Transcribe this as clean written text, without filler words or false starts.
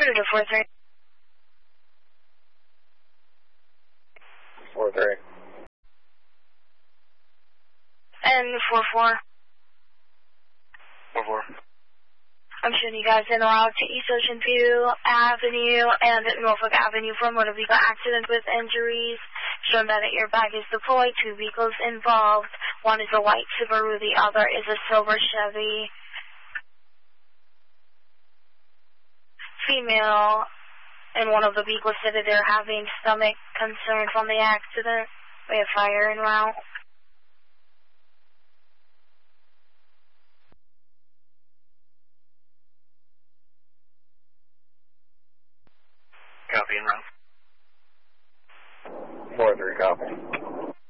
Predator 4-3. 4-3. And 4-4. 4-4. I'm showing you guys in route to East Ocean View Avenue and Norfolk Avenue for a motor vehicle accident with injuries. Showing that an airbag is deployed. 2 vehicles involved. One is a white Subaru, the other is a silver Chevy. Female in one of the vehicles stated they're having stomach concern from the accident. We have fire en route.